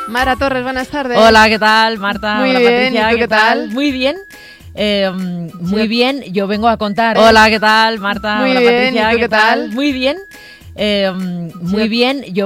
Mara Torres, buenas tardes. Hola, ¿qué tal, Marta? Muy Hola, bien, Patricia, ¿y tú qué tal? Muy bien. Muy bien, yo vengo a contar. Hola, ¿qué tal, Marta? Muy Hola, bien, Patricia, ¿y tú qué tal? Muy bien. Muy bien, yo